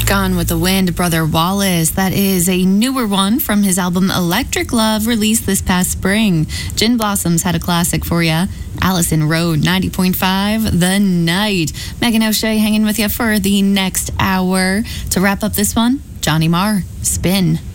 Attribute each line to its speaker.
Speaker 1: Gone with the Wind, Brother Wallace. That is a newer one from his album Electric Love, released this past spring. Gin Blossoms had a classic for you. Allison Road, 90.5, The Night. Megan O'Shea hanging with you for the next hour. To wrap up this one, Johnny Marr, Spin.